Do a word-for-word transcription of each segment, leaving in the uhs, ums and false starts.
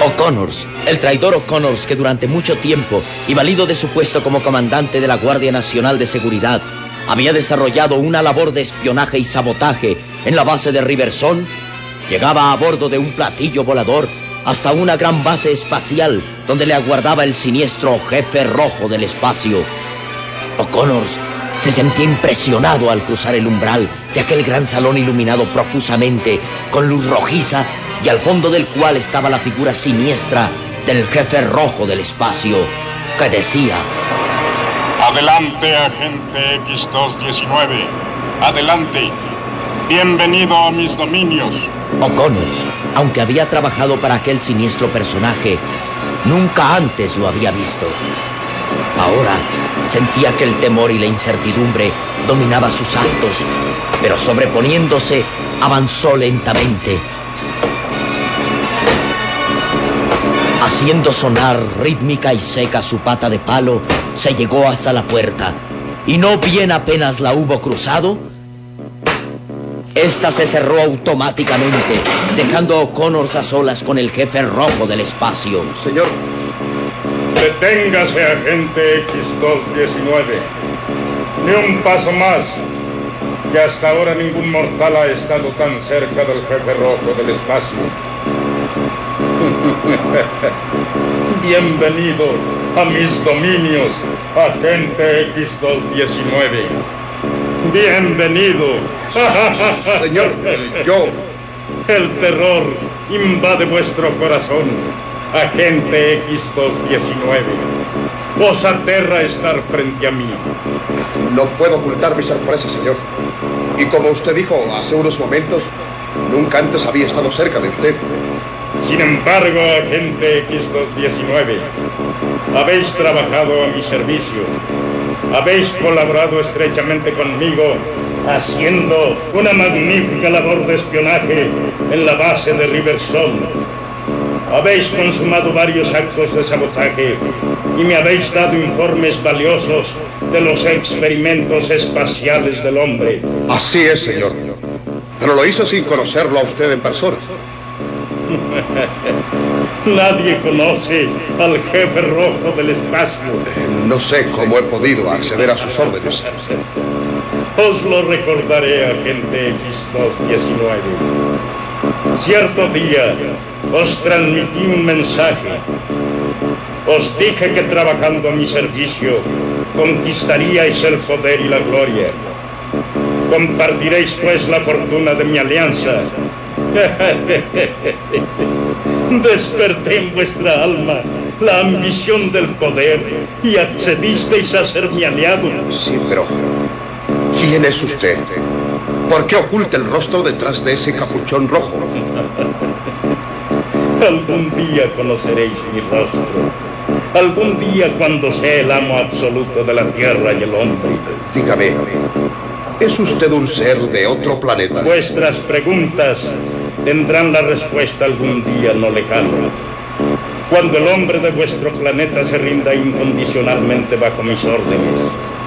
O'Connors, el traidor O'Connors, que durante mucho tiempo, y valido de su puesto como comandante de la Guardia Nacional de Seguridad, había desarrollado una labor de espionaje y sabotaje en la base de Riversong, llegaba a bordo de un platillo volador hasta una gran base espacial donde le aguardaba el siniestro jefe rojo del espacio. O'Connors se sentía impresionado al cruzar el umbral de aquel gran salón iluminado profusamente con luz rojiza y al fondo del cual estaba la figura siniestra del jefe rojo del espacio, que decía: Adelante, agente equis dos diecinueve. Adelante. Bienvenido a mis dominios. O'Connors, aunque había trabajado para aquel siniestro personaje, nunca antes lo había visto. Ahora sentía que el temor y la incertidumbre dominaba sus actos, pero sobreponiéndose, avanzó lentamente. Haciendo sonar rítmica y seca su pata de palo, se llegó hasta la puerta, y no bien apenas la hubo cruzado, esta se cerró automáticamente, dejando a O'Connors a solas con el jefe rojo del espacio. Señor. Deténgase, agente equis dos diecinueve. Ni un paso más, que hasta ahora ningún mortal ha estado tan cerca del jefe rojo del espacio. Bienvenido a mis dominios, agente equis dos diecinueve. Bienvenido. Señor, yo... El terror invade vuestro corazón, agente equis dos diecinueve. Os aterra estar frente a mí. No puedo ocultar mi sorpresa, señor. Y como usted dijo hace unos momentos, nunca antes había estado cerca de usted. Sin embargo, agente equis dos diecinueve, habéis trabajado a mi servicio. Habéis colaborado estrechamente conmigo, haciendo una magnífica labor de espionaje en la base de Riversong. Habéis consumado varios actos de sabotaje y me habéis dado informes valiosos de los experimentos espaciales del hombre. Así es, señor. Pero lo hizo sin conocerlo a usted en persona. Nadie conoce al jefe rojo del espacio. No sé cómo he podido acceder a sus órdenes. Os lo recordaré, agente equis dos diecinueve. Cierto día os transmití un mensaje. Os dije que trabajando a mi servicio conquistaríais el poder y la gloria. Compartiréis pues la fortuna de mi alianza. Desperté en vuestra alma la ambición del poder y accedisteis a ser mi aliado. Sí, pero ¿quién es usted? ¿Por qué oculta el rostro detrás de ese capuchón rojo? Algún día conoceréis mi rostro. Algún día cuando sea el amo absoluto de la tierra y el hombre. Dígame, ¿es usted un ser de otro planeta? Vuestras preguntas tendrán la respuesta algún día no lejano. Cuando el hombre de vuestro planeta se rinda incondicionalmente bajo mis órdenes.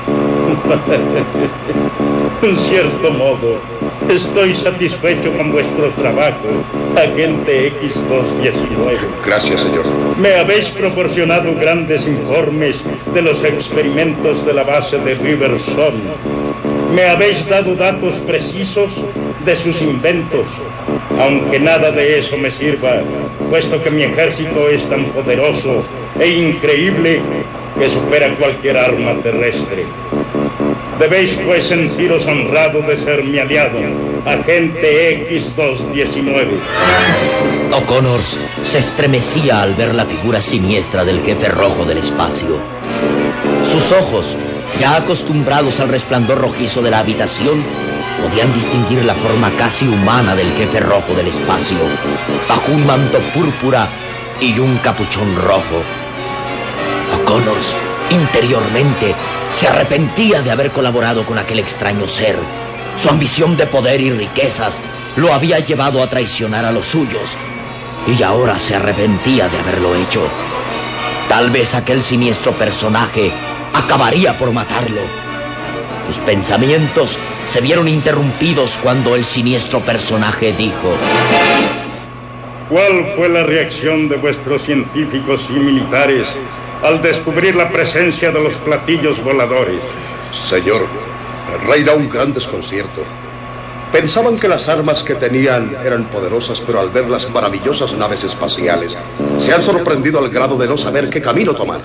En cierto modo, estoy satisfecho con vuestro trabajo, agente equis dos diecinueve. Gracias, señor. Me habéis proporcionado grandes informes de los experimentos de la base de Riversong. Me habéis dado datos precisos de sus inventos, aunque nada de eso me sirva, puesto que mi ejército es tan poderoso e increíble que supera cualquier arma terrestre. Debéis pues sentiros honrado de ser mi aliado, agente equis dos diecinueve. O'Connors se estremecía al ver la figura siniestra del jefe rojo del espacio. Sus ojos, ya acostumbrados al resplandor rojizo de la habitación, podían distinguir la forma casi humana del jefe rojo del espacio, bajo un manto púrpura y un capuchón rojo. O'Connors, interiormente, se arrepentía de haber colaborado con aquel extraño ser. Su ambición de poder y riquezas lo había llevado a traicionar a los suyos, y ahora se arrepentía de haberlo hecho. Tal vez aquel siniestro personaje acabaría por matarlo. Sus pensamientos se vieron interrumpidos cuando el siniestro personaje dijo: ¿Cuál fue la reacción de vuestros científicos y militares al descubrir la presencia de los platillos voladores? Señor, reina un gran desconcierto. Pensaban que las armas que tenían eran poderosas, pero al ver las maravillosas naves espaciales, se han sorprendido al grado de no saber qué camino tomar.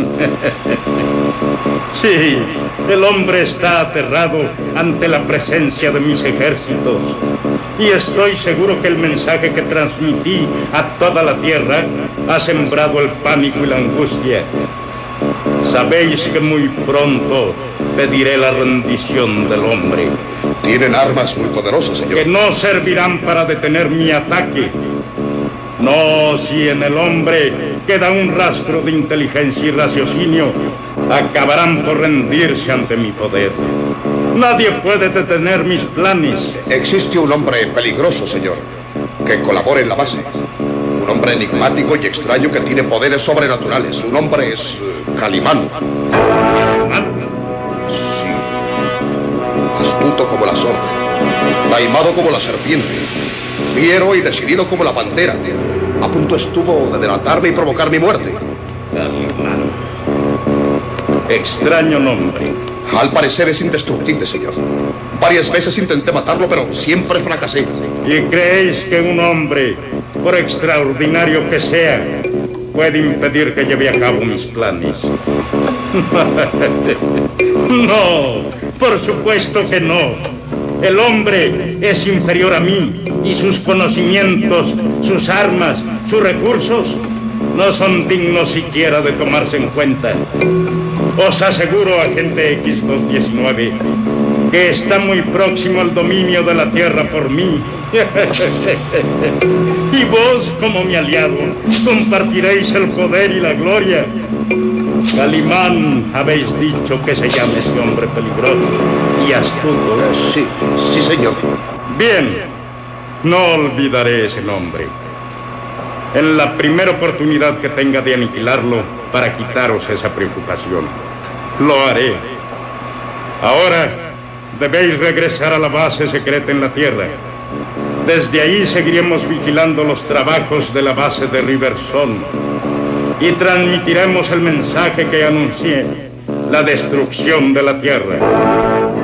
Sí, el hombre está aterrado ante la presencia de mis ejércitos. Y estoy seguro que el mensaje que transmití a toda la Tierra ha sembrado el pánico y la angustia. Sabéis que muy pronto pediré la rendición del hombre. Tienen armas muy poderosas, señor. Que no servirán para detener mi ataque. No, si en el hombre queda un rastro de inteligencia y raciocinio, acabarán por rendirse ante mi poder. Nadie puede detener mis planes. Existe un hombre peligroso, señor, que colabora en la base. Un hombre enigmático y extraño que tiene poderes sobrenaturales. Un hombre es uh, Calimán. ¿Calimán? Sí. Astuto como la sombra, taimado como la serpiente, fiero y decidido como la pantera. A punto estuvo de delatarme y provocar mi muerte. Calimán. Extraño nombre. Al parecer es indestructible, señor. Varias veces intenté matarlo, pero siempre fracasé. ¿Y creéis que un hombre, por extraordinario que sea, puede impedir que lleve a cabo mis planes? No, por supuesto que no. El hombre es inferior a mí y sus conocimientos, sus armas, sus recursos no son dignos siquiera de tomarse en cuenta. Os aseguro, agente equis doscientos diecinueve, que está muy próximo al dominio de la Tierra por mí. Y vos, como mi aliado, compartiréis el poder y la gloria. Calimán, habéis dicho que se llama ese hombre peligroso y astuto. Uh, sí, sí, señor. Bien, no olvidaré ese nombre. En la primera oportunidad que tenga de aniquilarlo, para quitaros esa preocupación, lo haré. Ahora debéis regresar a la base secreta en la Tierra. Desde ahí seguiremos vigilando los trabajos de la base de Riverson y transmitiremos el mensaje que anuncié, la destrucción de la Tierra.